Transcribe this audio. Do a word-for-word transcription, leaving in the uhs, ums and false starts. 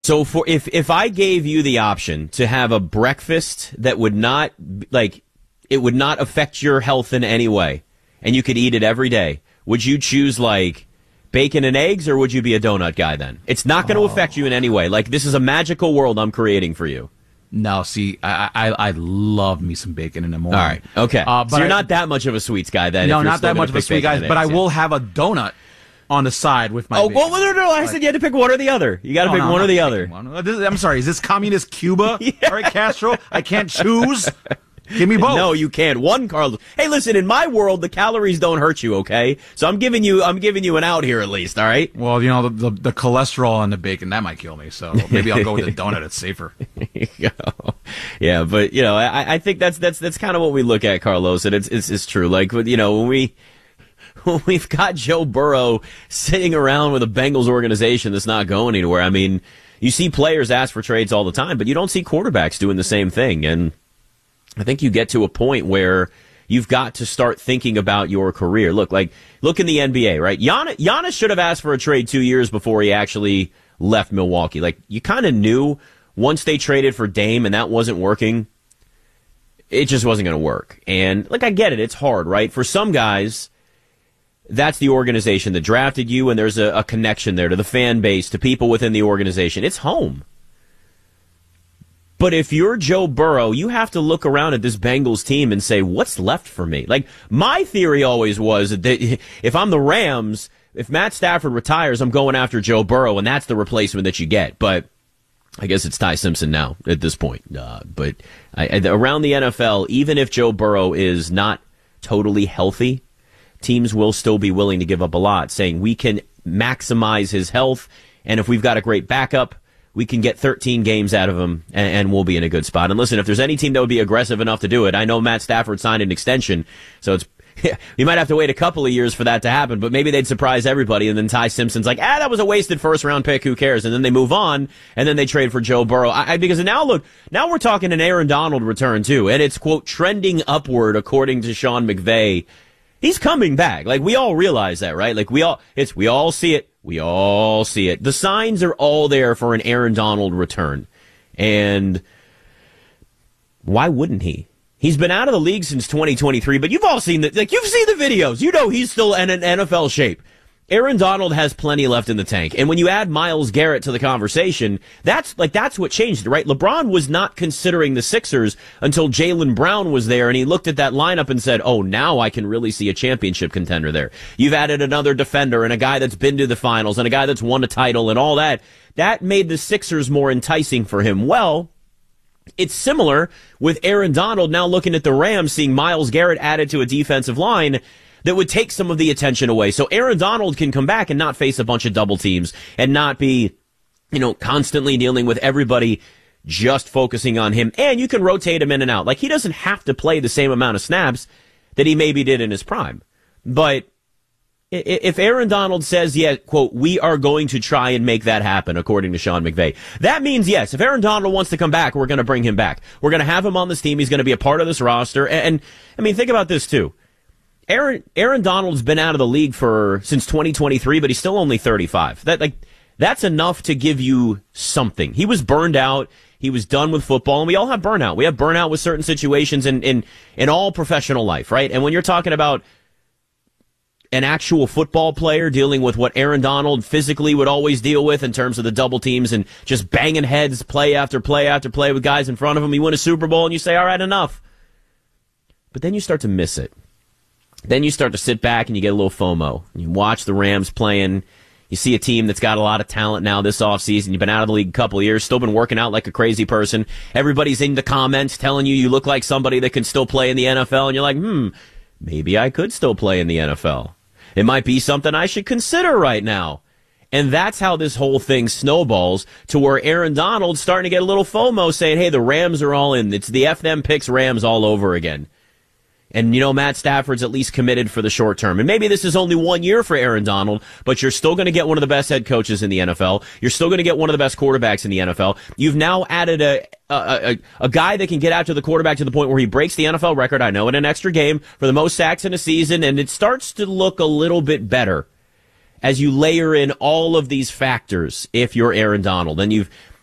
So for if if I gave you the option to have a breakfast that would not like it would not affect your health in any way, and you could eat it every day, would you choose like bacon and eggs, or would you be a donut guy then? It's not going to oh. affect you in any way. Like, this is a magical world I'm creating for you. No, see, I I, I love me some bacon in the morning. All right, okay. Uh, but so you're I, not that much of a sweets guy then. No, not that much of a sweet guy, but I will have a donut on the side with my Oh, bacon. well, no, no, I said you had to pick one or the other. You got to oh, pick no, one or the other. One. I'm sorry, is this communist Cuba? yeah. All right, Castro, I can't choose. Give me both. No, you can't. One, Carlos. Hey, listen, in my world, the calories don't hurt you, okay? So I'm giving you I'm giving you an out here at least, all right? Well, you know, the, the, the cholesterol and the bacon, that might kill me, so maybe I'll go with the donut. It's safer. Yeah, but, you know, I, I think that's that's that's kind of what we look at, Carlos, and it's, it's, it's true. Like, you know, when we... When we've got Joe Burrow sitting around with a Bengals organization that's not going anywhere, I mean, you see players ask for trades all the time, but you don't see quarterbacks doing the same thing, and I think you get to a point where you've got to start thinking about your career. Look, like, look in the N B A, right? Gian- Giannis should have asked for a trade two years before he actually left Milwaukee. Like, you kind of knew once they traded for Dame and that wasn't working, it just wasn't going to work. And, like, I get it. It's hard, right? For some guys, that's the organization that drafted you, and there's a, a connection there to the fan base, to people within the organization. It's home. But if you're Joe Burrow, you have to look around at this Bengals team and say, what's left for me? Like, my theory always was that if I'm the Rams, if Matt Stafford retires, I'm going after Joe Burrow, and that's the replacement that you get. But I guess it's Ty Simpson now at this point. Uh, but I, I, around the N F L, even if Joe Burrow is not totally healthy, teams will still be willing to give up a lot, saying we can maximize his health, and if we've got a great backup, we can get thirteen games out of him, and, and we'll be in a good spot. And listen, if there's any team that would be aggressive enough to do it, I know Matt Stafford signed an extension, so it's you might have to wait a couple of years for that to happen, but maybe they'd surprise everybody, and then Ty Simpson's like, ah, that was a wasted first-round pick, who cares? And then they move on, and then they trade for Joe Burrow. I, because now, look, now we're talking an Aaron Donald return, too, and it's, quote, trending upward, according to Sean McVay. He's coming back. Like, we all realize that, right? Like, we all, it's, we all see it. We all see it. The signs are all there for an Aaron Donald return. And why wouldn't he? He's been out of the league since twenty twenty-three, but you've all seen the, like, you've seen the videos. You know he's still in an N F L shape. Aaron Donald has plenty left in the tank. And when you add Myles Garrett to the conversation, that's like that's what changed it, right? LeBron was not considering the Sixers until Jaylen Brown was there, and he looked at that lineup and said, oh, now I can really see a championship contender there. You've added another defender and a guy that's been to the finals and a guy that's won a title and all that. That made the Sixers more enticing for him. Well, it's similar with Aaron Donald now looking at the Rams, seeing Myles Garrett added to a defensive line that would take some of the attention away. So Aaron Donald can come back and not face a bunch of double teams and not be, you know, constantly dealing with everybody just focusing on him. And you can rotate him in and out. Like, he doesn't have to play the same amount of snaps that he maybe did in his prime. But if Aaron Donald says, yeah, quote, we are going to try and make that happen, according to Sean McVay, that means, yes, if Aaron Donald wants to come back, we're going to bring him back. We're going to have him on this team. He's going to be a part of this roster. And, and I mean, think about this, too. Aaron Aaron Donald's been out of the league for since twenty twenty-three, but he's still only thirty-five. That like that's enough to give you something. He was burned out. He was done with football, and we all have burnout. We have burnout with certain situations in in, in all professional life, right? And when you're talking about an actual football player dealing with what Aaron Donald physically would always deal with in terms of the double teams and just banging heads play after play after play with guys in front of him, you win a Super Bowl and you say, all right, enough. But then you start to miss it. Then you start to sit back and you get a little FOMO. You watch the Rams playing. You see a team that's got a lot of talent now this offseason. You've been out of the league a couple of years, still been working out like a crazy person. Everybody's in the comments telling you you look like somebody that can still play in the N F L. And you're like, hmm, maybe I could still play in the N F L. It might be something I should consider right now. And that's how this whole thing snowballs to where Aaron Donald's starting to get a little FOMO saying, hey, the Rams are all in. It's the F them picks Rams all over again. And, you know, Matt Stafford's at least committed for the short term. And maybe this is only one year for Aaron Donald, but you're still going to get one of the best head coaches in the N F L. You're still going to get one of the best quarterbacks in the N F L. You've now added a, a, a, a guy that can get out to the quarterback to the point where he breaks the N F L record, I know, in an extra game for the most sacks in a season, and it starts to look a little bit better. as you layer in all of these factors, if you're Aaron Donald, and you've